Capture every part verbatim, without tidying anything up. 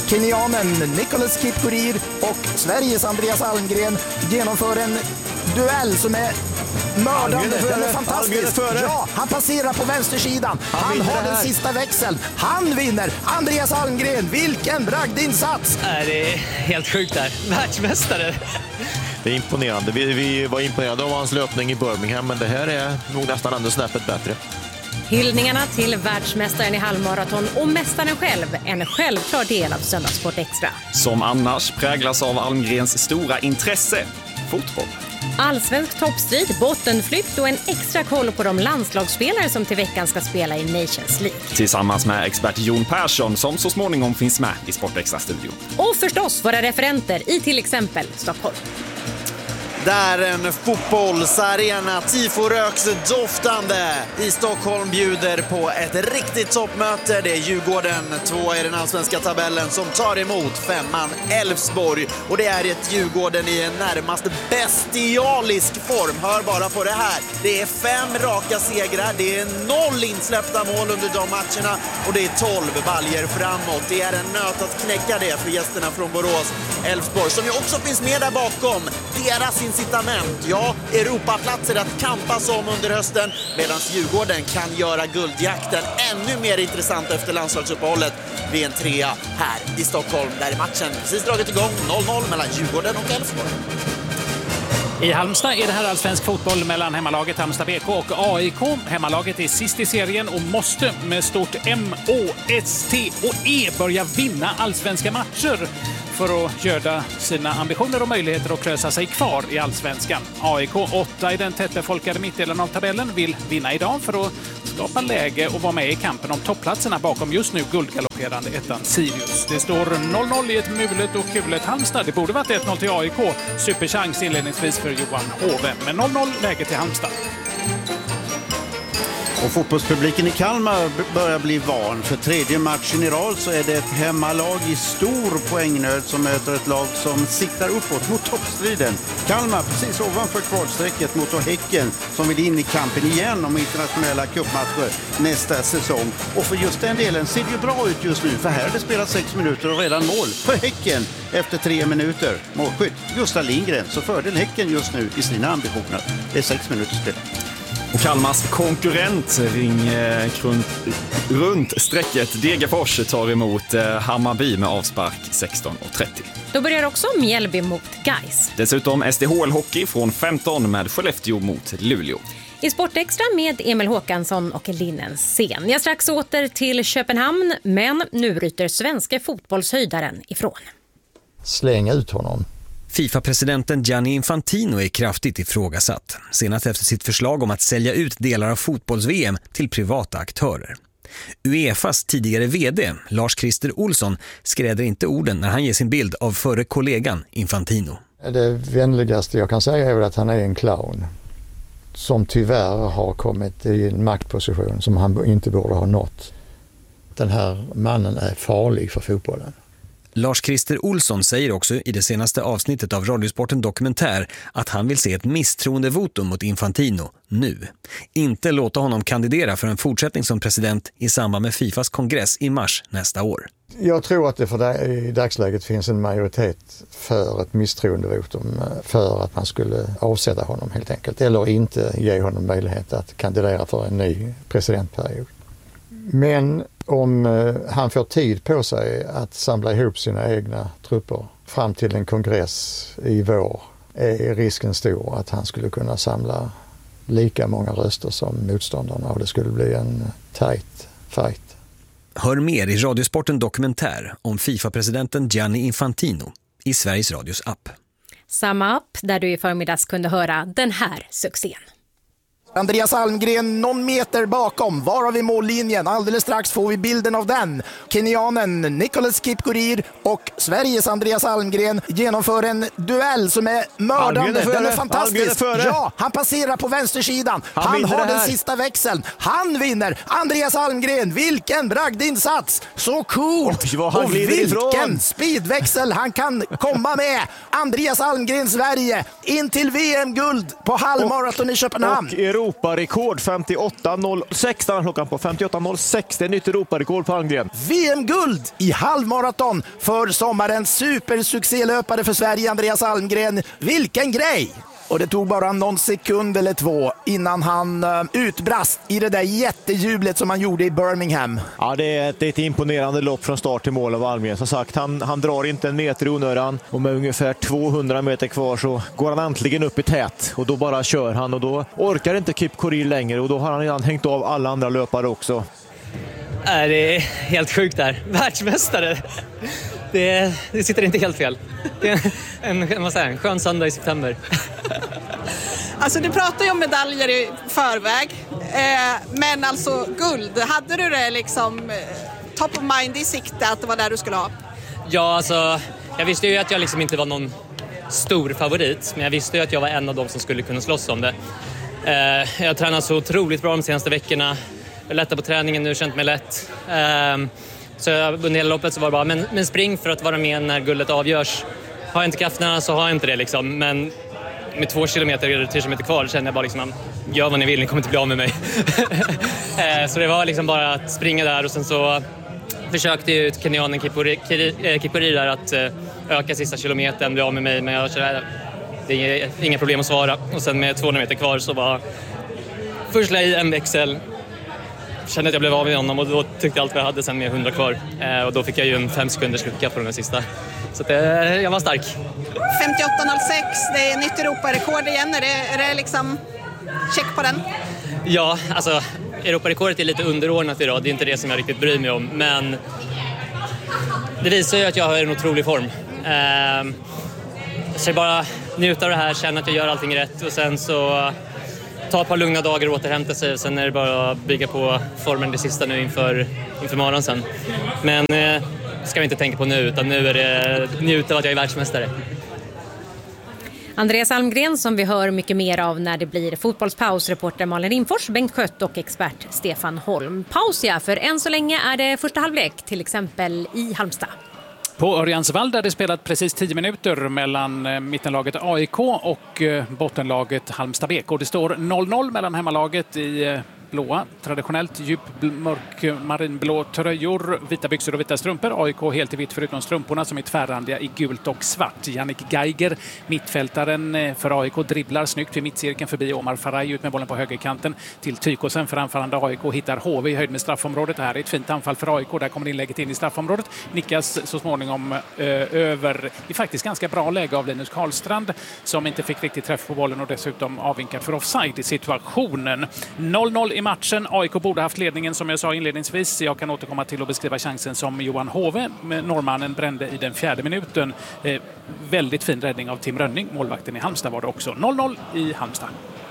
Kenyanen Nicholas Kipkorir och Sveriges Andreas Almgren genomför en duell som är mördande. Den är fantastisk. Ja, han passerar på vänstersidan. Han, han har den sista växeln. Han vinner. Andreas Almgren, vilken bragdinsats! Det är helt sjukt där. Världsmästare. Det är imponerande. Vi, vi var imponerade av hans löpning i Birmingham, men det här är nog nästan ändå snäppet bättre. Hyllningarna till världsmästaren i halvmaraton och mästaren själv, en självklar del av Söndagssport Extra. Som annars präglas av Almgrens stora intresse, fotboll. Allsvensk toppstrid, bottenflykt och en extra koll på de landslagsspelare som till veckan ska spela i Nations League. Tillsammans med expert Jon Persson som så småningom finns med i Sportextra-studion. Och förstås våra referenter i till exempel Stockholm. Där en fotbollsarena, tifo-röks doftande i Stockholm bjuder på ett riktigt toppmöte. Det är Djurgården, två i den allsvenska tabellen, som tar emot femman Elfsborg. Och det är ett Djurgården i en närmast bestialisk form. Hör bara på det här. Det är fem raka segrar, det är noll insläppta mål under de matcherna och det är tolv baljer framåt. Det är en nöt att knäcka det för gästerna från Borås. Elfsborg, som ju också finns med där bakom. Deras incitament, ja, Europaplatser att kampas om under hösten, medan Djurgården kan göra guldjakten ännu mer intressant efter landslagsuppehållet vid en trea här i Stockholm, där är matchen precis dragit igång noll noll mellan Djurgården och Elfsborg. I Halmstad är det här allsvensk fotboll mellan hemmalaget Halmstad B K och A I K. Hemmalaget är sist i serien och måste med stort M, Å, S, T och E börja vinna allsvenska matcher för att göra sina ambitioner och möjligheter att klösa sig kvar i allsvenskan. A I K, åtta i den tättbefolkade mittdelen av tabellen, vill vinna idag för att skapa läge och vara med i kampen om toppplatserna bakom just nu guldgalopperande ettan Sirius. Det står noll noll i ett mulet och kulet Halmstad. Det borde varit ett noll till A I K. Superchans inledningsvis för Johan Hove. Men noll noll läge till Halmstad. Och fotbollspubliken i Kalmar börjar bli van. För tredje matchen i rad så är det ett hemmalag i stor poängnöd som möter ett lag som siktar uppåt mot toppstriden. Kalmar precis ovanför kvalstrecket mot Häcken som vill in i kampen igen om internationella cupmatcher nästa säsong. Och för just den delen ser det ju bra ut just nu, för här har det spelat sex minuter och redan mål för Häcken efter tre minuter. Målskytt Gustav Lindgren, så fördel Häcken just nu i sina ambitioner. Det är sex minuter spel. Och Kalmars konkurrent ring eh, runt, runt strecket Degerfors tar emot eh, Hammarby med avspark sexton och trettio. Då börjar också Mjällby mot Gais. Dessutom S D H L-hockey från femton med Skellefteå mot Luleå. I Sportextra med Emil Håkansson och Linnen Sen. Jag strax åter till Köpenhamn, men nu ryter svenska fotbollshöjdaren ifrån. Släng ut honom. FIFA-presidenten Gianni Infantino är kraftigt ifrågasatt, senast efter sitt förslag om att sälja ut delar av fotbolls-V M till privata aktörer. UEFAs tidigare vd, Lars-Christer Olsson, skräder inte orden när han ger sin bild av förre kollegan Infantino. Det vänligaste jag kan säga är att han är en clown som tyvärr har kommit i en maktposition som han inte borde ha nått. Den här mannen är farlig för fotbollen. Lars-Christer Olsson säger också i det senaste avsnittet av Radiosporten Dokumentär att han vill se ett misstroendevotum mot Infantino nu. Inte låta honom kandidera för en fortsättning som president i samband med FIFAs kongress i mars nästa år. Jag tror att det för det, i dagsläget finns en majoritet för ett misstroendevotum för att man skulle avsätta honom helt enkelt. Eller inte ge honom möjlighet att kandidera för en ny presidentperiod. Men om han får tid på sig att samla ihop sina egna trupper fram till en kongress i vår är risken stor att han skulle kunna samla lika många röster som motståndarna och det skulle bli en tight fight. Hör mer i Radiosporten Dokumentär om FIFA-presidenten Gianni Infantino i Sveriges Radios app. Samma app där du i förmiddags kunde höra den här succén. Andreas Almgren någon meter bakom, var har vi mållinjen? Alldeles strax får vi bilden av den. Kenyanen Nicholas Kipkorir och Sveriges Andreas Almgren genomför en duell som är mördande. Den är fantastisk. Är ja, han passerar på vänstersidan. Han, han har den sista växeln. Han vinner. Andreas Almgren, vilken bragdinsats. Så coolt. Oj, och vilken ifrån. speedväxel han kan komma med. Andreas Almgren, Sverige in till V M-guld på halvmaraton i Köpenhamn. Och Europarekord femtioåtta noll sex klockan på femtioåtta noll sex. Det är nytt Europarekord på Almgren. V M-guld i halvmaraton för sommarens supersuccélöpare för Sverige, Andreas Almgren. Vilken grej! Och det tog bara någon sekund eller två innan han uh, utbrast i det där jättejublet som han gjorde i Birmingham. Ja, det är ett, det är ett imponerande lopp från start till mål av Almgren. Som sagt, han, han drar inte en meter i onödan och med ungefär tvåhundra meter kvar så går han äntligen upp i tät och då bara kör han och då orkar inte Kip Korir längre och då har han redan hängt av alla andra löpare också. Äh, det är helt sjukt där. Världsmästare. Det, det sitter inte helt fel. Det är en, vad säger, en skön söndag i september. Alltså du pratar ju om medaljer i förväg. Eh, men alltså guld, hade du det liksom eh, top of mind i sikte att det var där du skulle ha? Ja, alltså jag visste ju att jag liksom inte var någon stor favorit. Men jag visste ju att jag var en av dem som skulle kunna slåss om det. Eh, jag har tränat så otroligt bra de senaste veckorna. Jag lättar på träningen nu, känt mig lätt. Eh, Så under hela loppet så var det bara, men, men spring för att vara med när guldet avgörs. Har jag inte krafterna så har jag inte det liksom. Men med två kilometer eller tre kilometer kvar kände jag bara liksom, gör vad ni vill, ni kommer inte bli av med mig. Så det var liksom bara att springa där och sen så försökte ju ut kenyanen Kip Korir där att öka sista kilometern, bli av med mig. Men jag kände, det är inga problem att svara. Och sen med tvåhundra meter kvar så var först i en växel. Kände att jag blev av med honom och då tyckte jag allt vad jag hade sen med hundra kvar. Eh, och då fick jag ju en fem sekunders lucka på den sista. Så att, eh, jag var stark. femtioåtta noll sex, det är nytt Europarekord igen. Är det, är det liksom check på den? Ja, alltså Europarekordet är lite underordnat idag. Det är inte det som jag riktigt bryr mig om. Men det visar ju att jag har en otrolig form. Eh, så jag bara njuta av det här, känna att jag gör allting rätt och sen så ta ett par lugna dagar och återhämta sig. Sen är det bara att bygga på formen det sista nu inför, inför morgonen sen. Men eh, ska vi inte tänka på nu, utan nu är det njuta av att jag är världsmästare. Andreas Almgren som vi hör mycket mer av när det blir fotbollspaus. Reporter Malin Rimfors, Bengt Skött och expert Stefan Holm. Paus ja, för än så länge är det första halvlek till exempel i Halmstad. På Örjansvall där det spelat precis tio minuter mellan mittenlaget A I K och bottenlaget Halmstad B K. Det står noll noll mellan hemmalaget i blåa, traditionellt djup mörk marinblå tröjor, vita byxor och vita strumpor. A I K helt i vitt förutom strumporna som är tvärrandiga i gult och svart. Jannik Geiger, mittfältaren för A I K, dribblar snyggt vid mittcirkeln förbi Omar Faraj ut med bollen på högerkanten till Tykosen för anfallande A I K. Hittar H V i höjd med straffområdet. Det här är ett fint anfall för A I K. Där kommer inlägget in i straffområdet. Nickas så småningom ö, över i faktiskt ganska bra läge av Linus Karlstrand som inte fick riktigt träff på bollen och dessutom avvinkad för offside i situationen. noll noll i matchen. A I K borde haft ledningen som jag sa inledningsvis. Jag kan återkomma till att beskriva chansen som Johan Hove, norrmannen, brände i den fjärde minuten. Eh, väldigt fin räddning av Tim Rönning. Målvakten i Halmstad var det också. noll noll i Halmstad.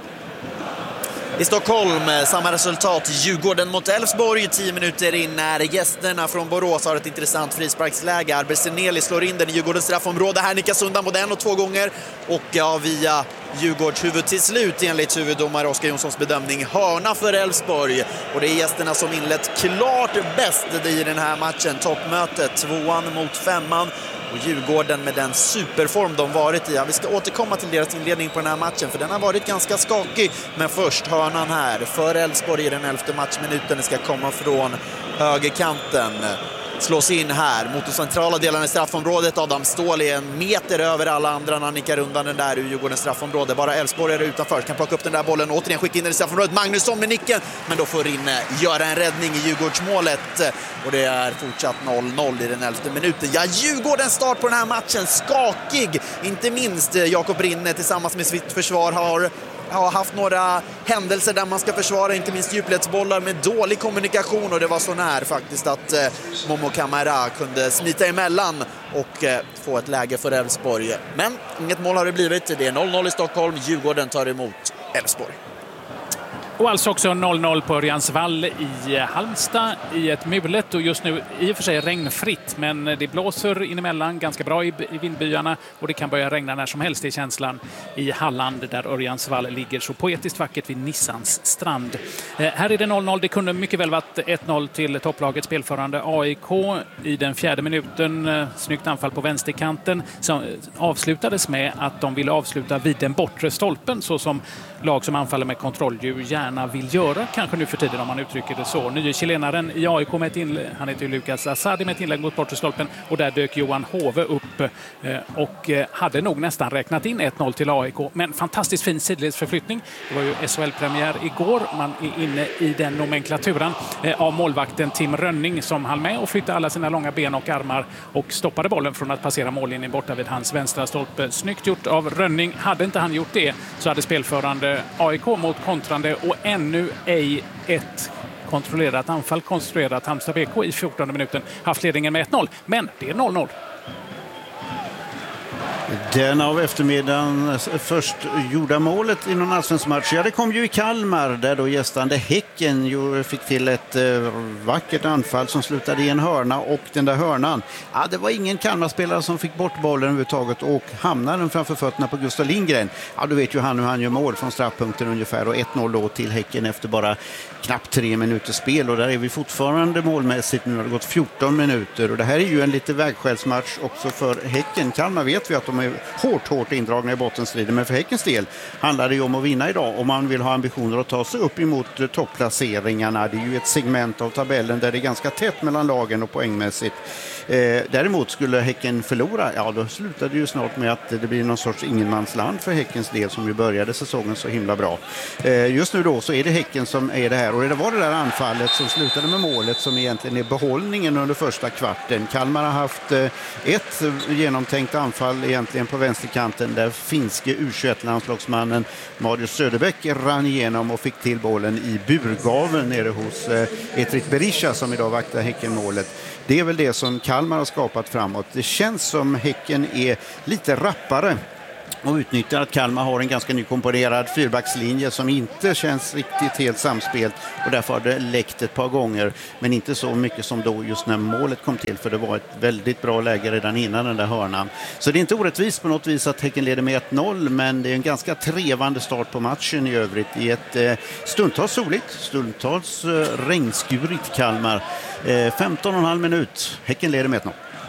I Stockholm, samma resultat. Djurgården mot Elfsborg. Tio minuter in när gästerna från Borås har ett intressant frisparksläge. Arber Seneli slår in den i Djurgårdens straffområde. Här nickas undan både en och två gånger. Och ja, via Djurgårds huvud till slut enligt huvuddomare Oskar Jonssons bedömning. Hörna för Elfsborg. Och det är gästerna som inlett klart bäst i den här matchen. Toppmötet, tvåan mot femman. Och Djurgården med den superform de varit i. Ja, vi ska återkomma till deras inledning på den här matchen för den har varit ganska skakig. Men först hörnan här för Elfsborg i den elfte matchminuten. Det ska komma från högerkanten. Slås in här mot de centrala delarna i straffområdet. Adam Ståhl är en meter över alla andra när han nickar undan den där ur Djurgårdens straffområde. Bara Elfsborg är utanför, kan plocka upp den där bollen och återigen skicka in den i straffområdet. Magnusson med nicken, men då får Rinne göra en räddning i Djurgårdsmålet. Och det är fortsatt noll noll i den elfte minuten. Ja, Djurgårdens start på den här matchen, skakig. Inte minst Jakob Rinne tillsammans med sitt försvar har har haft några händelser där man ska försvara inte minst djupledsbollar med dålig kommunikation och det var så när faktiskt att eh, Momo Kamara kunde smita emellan och eh, få ett läge för Elfsborg. Men inget mål har det blivit. Det är noll noll i Stockholm. Djurgården tar emot Elfsborg. Och alltså också noll noll på Örjansvall i Halmstad i ett mulet och just nu i och för sig regnfritt, men det blåser inemellan ganska bra i, i vindbyarna och det kan börja regna när som helst i känslan i Halland där Örjansvall ligger så poetiskt vackert vid Nissans strand. Eh, här är det noll noll, det kunde mycket väl varit ett noll till topplaget spelförande A I K i den fjärde minuten. Eh, snyggt anfall på vänsterkanten som avslutades med att de ville avsluta vid den bortre stolpen så som lag som anfaller med kontroll ju gärna vill göra, kanske nu för tiden om man uttrycker det så. Nye chilenaren i A I K med ett inlägg, han heter ju Lukas Asadi med ett inlägg mot bortre stolpen och där dök Johan Hove upp eh, och eh, hade nog nästan räknat in ett noll till A I K, men fantastiskt fin sidledsförflyttning. Det var ju S H L-premiär igår, man är inne i den nomenklaturan eh, av målvakten Tim Rönning som hann med och flyttade alla sina långa ben och armar och stoppade bollen från att passera mållinjen borta vid hans vänstra stolpe. Snyggt gjort av Rönning. Hade inte han gjort det så hade spelförande A I K mot kontrande och ännu ej ett kontrollerat anfall konstruerat Halmstad B K i fjortonde minuten haft ledningen med ett noll, men det är noll noll. Den av eftermiddagen först gjorda målet i någon allsvensk match, ja, det kom ju i Kalmar där då gästande Häcken ju fick till ett eh, vackert anfall som slutade i en hörna och den där hörnan, ja, det var ingen Kalmarspelare som fick bort bollen överhuvudtaget och hamnade den framför fötterna på Gustav Lindgren. Ja, du vet ju han hur han gör mål från straffpunkten ungefär och ett noll då till Häcken efter bara knappt tre minuter spel och där är vi fortfarande målmässigt, nu har det gått fjorton minuter och det här är ju en lite vägskällsmatch också för Häcken. Kalmar vet vi att de är hårt, hårt indragna i bottenstriden, men för Häckens del handlar det ju om att vinna idag om man vill ha ambitioner att ta sig upp emot topplaceringarna. Det är ju ett segment av tabellen där det är ganska tätt mellan lagen och poängmässigt. Eh, däremot skulle Häcken förlora, ja då slutar det ju snart med att det blir någon sorts ingenmansland för Häckens del som ju började säsongen så himla bra. Eh, just nu då så är det Häcken som är det här och det var det där anfallet som slutade med målet som egentligen är behållningen under första kvarten. Kalmar har haft eh, ett genomtänkt anfall egentligen på vänsterkanten där finske U tjugoett-landslagsmannen Marius Söderbäck rann igenom och fick till bollen i burgaven nere hos eh, Etrit Berisha som idag vaktar Häckenmålet. Det är väl det som Kalmar har skapat framåt. Det känns som Häcken är lite rappare och utnyttjar att Kalmar har en ganska nykomponerad fyrbackslinje som inte känns riktigt helt samspelt och därför har det läckt ett par gånger, men inte så mycket som då just när målet kom till, för det var ett väldigt bra läge redan innan den där hörnan. Så det är inte orättvist på något vis att Häcken leder med ett noll, men det är en ganska trevande start på matchen i övrigt i ett eh, stundtals soligt, stundtals eh, regnskurit Kalmar. Eh, femton och en halv minut, Häcken leder med ett noll.